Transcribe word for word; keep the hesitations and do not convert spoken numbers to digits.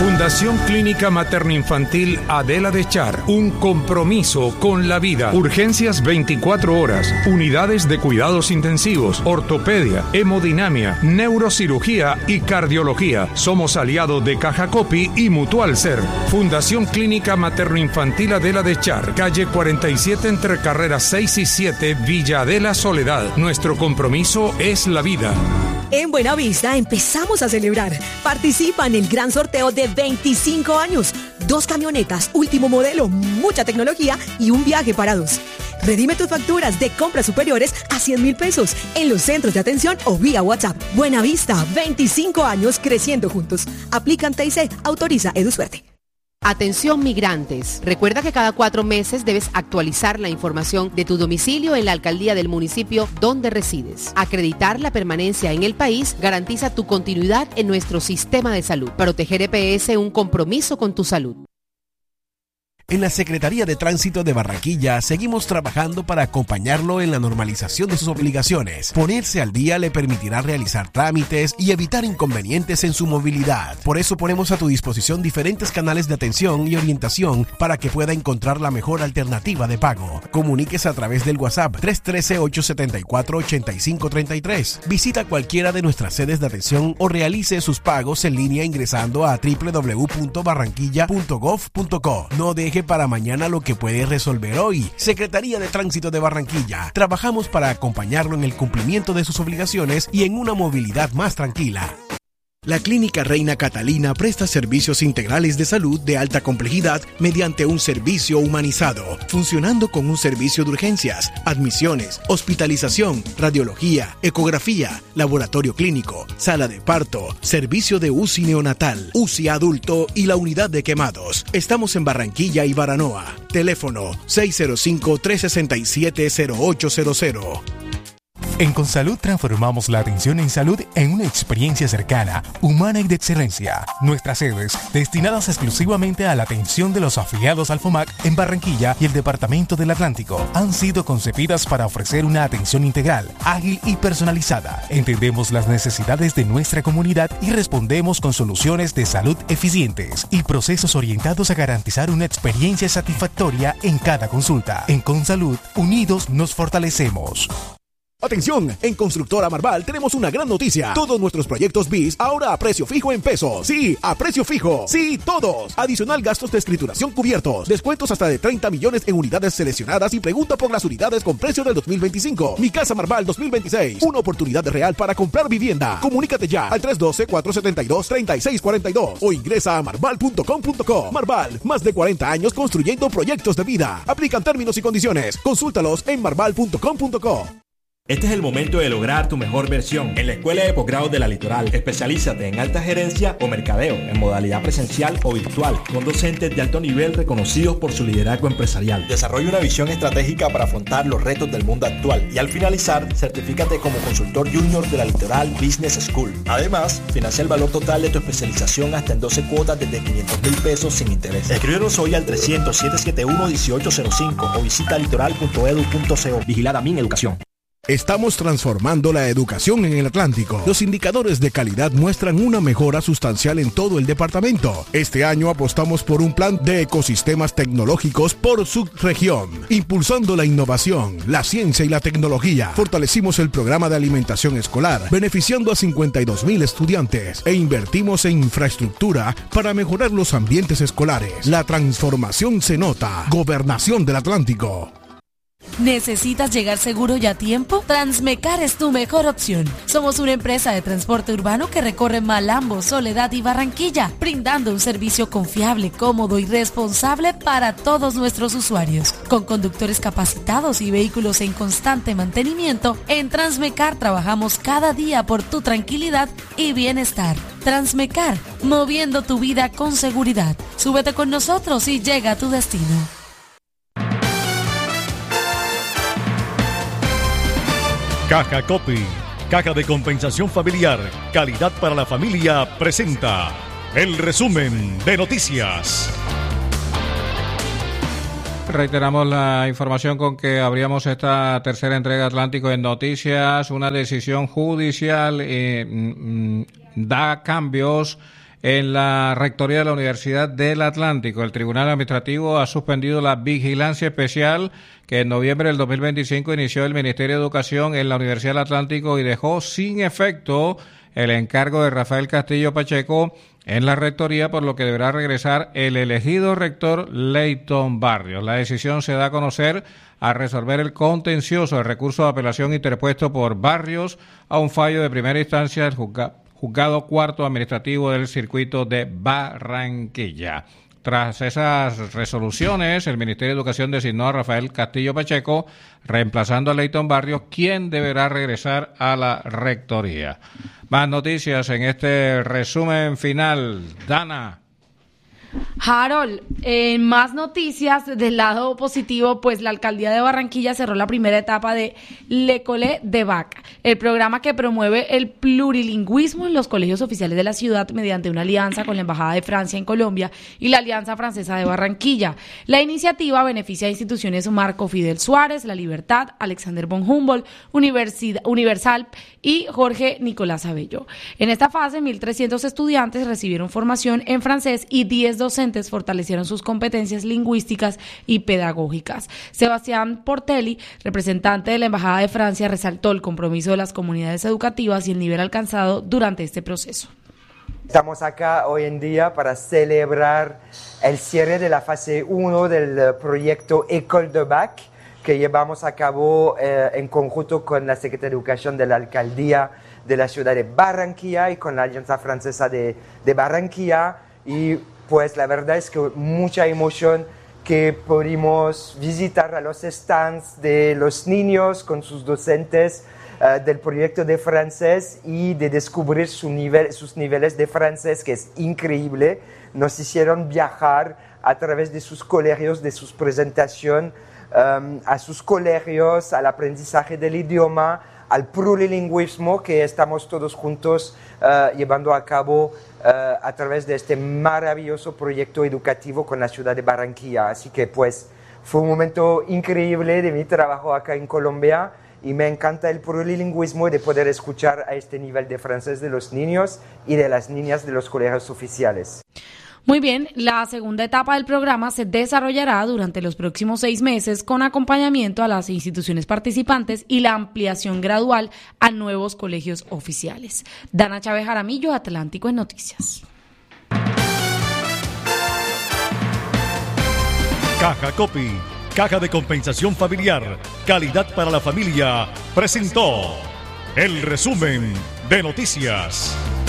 Fundación Clínica Materno-Infantil Adela de Char. Un compromiso con la vida. Urgencias veinticuatro horas. Unidades de cuidados intensivos, ortopedia, hemodinamia, neurocirugía y cardiología. Somos aliados de Caja Copy y Mutual Ser. Fundación Clínica Materno-Infantil Adela de Char. Calle cuarenta y siete entre carreras seis y siete, Villa Adela Soledad. Nuestro compromiso es la vida. En Buenavista empezamos a celebrar. Participa en el gran sorteo de veinticinco años. Dos camionetas, último modelo, mucha tecnología y un viaje para dos. Redime tus facturas de compras superiores a cien mil pesos en los centros de atención o vía WhatsApp. Buenavista, veinticinco años creciendo juntos. Aplican T I C, autoriza EduSuerte. Atención migrantes. Recuerda que cada cuatro meses debes actualizar la información de tu domicilio en la alcaldía del municipio donde resides. Acreditar la permanencia en el país garantiza tu continuidad en nuestro sistema de salud. Proteger E P S, un compromiso con tu salud. En la Secretaría de Tránsito de Barranquilla seguimos trabajando para acompañarlo en la normalización de sus obligaciones. Ponerse al día le permitirá realizar trámites y evitar inconvenientes en su movilidad. Por eso ponemos a tu disposición diferentes canales de atención y orientación para que pueda encontrar la mejor alternativa de pago. Comuníquese a través del WhatsApp tres uno tres, ocho siete cuatro, ocho cinco tres tres. Visita cualquiera de nuestras sedes de atención o realice sus pagos en línea ingresando a doble u doble u doble u punto barranquilla punto gov punto co. No deje para mañana lo que puede resolver hoy. Secretaría de Tránsito de Barranquilla. Trabajamos para acompañarlo en el cumplimiento de sus obligaciones y en una movilidad más tranquila. La Clínica Reina Catalina presta servicios integrales de salud de alta complejidad mediante un servicio humanizado, funcionando con un servicio de urgencias, admisiones, hospitalización, radiología, ecografía, laboratorio clínico, sala de parto, servicio de U C I neonatal, U C I adulto y la unidad de quemados. Estamos en Barranquilla y Baranoa. Teléfono seis cero cinco, tres seis siete, cero ocho cero cero. En Consalud transformamos la atención en salud en una experiencia cercana, humana y de excelencia. Nuestras sedes, destinadas exclusivamente a la atención de los afiliados al FOMAC en Barranquilla y el Departamento del Atlántico, han sido concebidas para ofrecer una atención integral, ágil y personalizada. Entendemos las necesidades de nuestra comunidad y respondemos con soluciones de salud eficientes y procesos orientados a garantizar una experiencia satisfactoria en cada consulta. En Consalud, unidos nos fortalecemos. Atención, en Constructora Marval tenemos una gran noticia. Todos nuestros proyectos B I S ahora a precio fijo en pesos. Sí, a precio fijo. Sí, todos. Adicional gastos de escrituración cubiertos. Descuentos hasta de treinta millones en unidades seleccionadas y pregunta por las unidades con precio del dos mil veinticinco. Mi Casa Marval dos mil veintiséis. Una oportunidad real para comprar vivienda. Comunícate ya al tres uno dos, cuatro siete dos, tres seis cuatro dos o ingresa a marval punto com punto co. Marval, más de cuarenta años construyendo proyectos de vida. Aplican términos y condiciones. Consúltalos en marval punto com punto co. Este es el momento de lograr tu mejor versión. En la Escuela de Posgrado de la Litoral, especialízate en alta gerencia o mercadeo, en modalidad presencial o virtual, con docentes de alto nivel reconocidos por su liderazgo empresarial. Desarrolla una visión estratégica para afrontar los retos del mundo actual y al finalizar, certifícate como consultor junior de la Litoral Business School. Además, financia el valor total de tu especialización hasta en doce cuotas desde quinientos mil pesos sin interés. Escríbenos hoy al trescientos, setecientos setenta y uno, dieciocho cero cinco o visita litoral punto edu punto co. Vigilada Min Educación. Estamos transformando la educación en el Atlántico. Los indicadores de calidad muestran una mejora sustancial en todo el departamento. Este año apostamos por un plan de ecosistemas tecnológicos por subregión, impulsando la innovación, la ciencia y la tecnología. Fortalecimos el programa de alimentación escolar, beneficiando a cincuenta y dos mil estudiantes, e invertimos en infraestructura para mejorar los ambientes escolares. La transformación se nota. Gobernación del Atlántico. ¿Necesitas llegar seguro y a tiempo? Transmecar es tu mejor opción. Somos una empresa de transporte urbano que recorre Malambo, Soledad y Barranquilla, brindando un servicio confiable, cómodo y responsable para todos nuestros usuarios. Con conductores capacitados y vehículos en constante mantenimiento, en Transmecar trabajamos cada día por tu tranquilidad y bienestar. Transmecar, moviendo tu vida con seguridad. Súbete con nosotros y llega a tu destino. Caja Copy, Caja de Compensación Familiar, calidad para la familia, presenta el resumen de noticias. Reiteramos la información con que abríamos esta tercera entrega Atlántico en Noticias. Una decisión judicial eh, mm, da cambios en la rectoría de la Universidad del Atlántico. El Tribunal Administrativo ha suspendido la vigilancia especial que en noviembre del dos mil veinticinco inició el Ministerio de Educación en la Universidad del Atlántico y dejó sin efecto el encargo de Rafael Castillo Pacheco en la rectoría, por lo que deberá regresar el elegido rector Leyton Barrios. La decisión se da a conocer a resolver el contencioso de recurso de apelación interpuesto por Barrios a un fallo de primera instancia del juzgado Juzgado Cuarto Administrativo del Circuito de Barranquilla. Tras esas resoluciones, el Ministerio de Educación designó a Rafael Castillo Pacheco, reemplazando a Leyton Barrios, quien deberá regresar a la rectoría. Más noticias en este resumen final. Dana. Harold, en más noticias del lado positivo, pues la alcaldía de Barranquilla cerró la primera etapa de L'École des Bacs, el programa que promueve el plurilingüismo en los colegios oficiales de la ciudad mediante una alianza con la Embajada de Francia en Colombia y la Alianza Francesa de Barranquilla. La iniciativa beneficia a instituciones Marco Fidel Suárez, La Libertad, Alexander von Humboldt, Universidad, Universal y Jorge Nicolás Abello. En esta fase, mil trescientos estudiantes recibieron formación en francés y diez docentes fortalecieron sus competencias lingüísticas y pedagógicas. Sebastián Portelli, representante de la Embajada de Francia, resaltó el compromiso de las comunidades educativas y el nivel alcanzado durante este proceso. Estamos acá hoy en día para celebrar el cierre de la fase uno del proyecto École des Bacs que llevamos a cabo eh, en conjunto con la Secretaría de Educación de la Alcaldía de la ciudad de Barranquilla y con la Alianza Francesa de, de Barranquilla. Y pues la verdad es que mucha emoción que pudimos visitar a los stands de los niños con sus docentes uh, del proyecto de francés y de descubrir su nivel, sus niveles de francés, que es increíble. Nos hicieron viajar a través de sus colegios, de sus presentaciones, um, a sus colegios, al aprendizaje del idioma, al plurilingüismo que estamos todos juntos uh, llevando a cabo uh, a través de este maravilloso proyecto educativo con la ciudad de Barranquilla. Así que pues fue un momento increíble de mi trabajo acá en Colombia y me encanta el plurilingüismo y de poder escuchar a este nivel de francés de los niños y de las niñas de los colegios oficiales. Muy bien, la segunda etapa del programa se desarrollará durante los próximos seis meses con acompañamiento a las instituciones participantes y la ampliación gradual a nuevos colegios oficiales. Dana Chávez Jaramillo, Atlántico en Noticias. Caja Copy, Caja de Compensación Familiar, calidad para la familia, presentó el resumen de noticias.